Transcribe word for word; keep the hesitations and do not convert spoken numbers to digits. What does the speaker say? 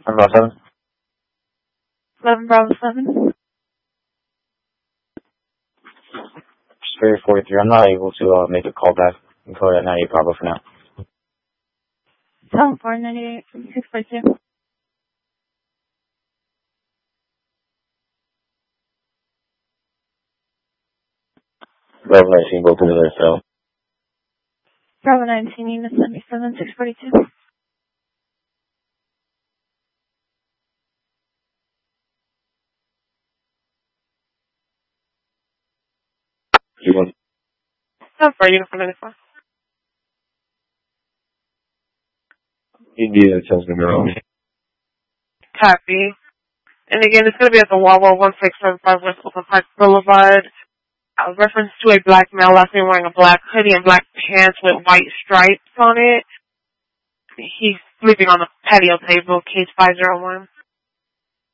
Bravo seven. eleven Bravo seven. Spirit forty-three. I'm not able to uh, make a call back. You can call that ninety-eight Bravo for now. seven four ninety-eight six forty-two. Bravo nineteen, both of them are fell. Bravo nineteen, unit seventy-seven six forty-two. You want? seven four, unit four ninety-four. India tells me they're on. Copy. And again, it's going to be at the Wawa one six seven five West Oakland Park Boulevard. Uh, reference to a black male last name wearing a black hoodie and black pants with white stripes on it. He's sleeping on the patio table, case five zero one.